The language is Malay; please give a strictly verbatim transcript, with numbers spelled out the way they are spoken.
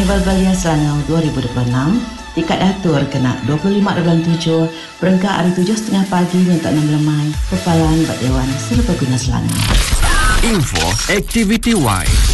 Karnival Belia Selangor dua ribu dua puluh enam, tiket atur kena dua puluh lima bulan tujuh, berengkak hari tujuh tiga puluh pagi untuk enam lemai, Pepalan Bat Dewan Serbaguna Selangor. Info Aktiviti Y.